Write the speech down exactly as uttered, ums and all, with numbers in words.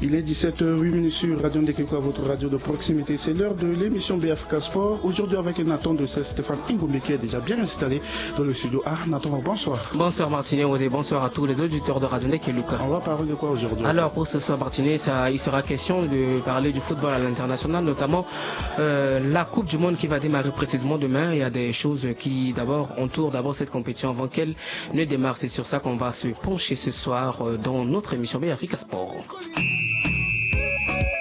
Il est dix-sept heures huit sur Radio Ndekeko, votre radio de proximité. C'est l'heure de l'émission B F K Sport. Aujourd'hui avec Nathan de Stéphane Ingombe qui est déjà bien installé dans le studio. Ah, Nathan, bonsoir. Bonsoir Martinet Odé, bonsoir à tous les auditeurs de Radio Ndekeko. On va parler de quoi aujourd'hui? Alors pour ce soir Martinet, ça, il sera question de parler du football à l'international, notamment euh, la Coupe du Monde qui va démarrer précisément demain. Il y a des choses qui d'abord entourent d'abord cette compétition avant qu'elle ne démarre. C'est sur ça qu'on va se pencher ce soir dans notre émission B F K Sport.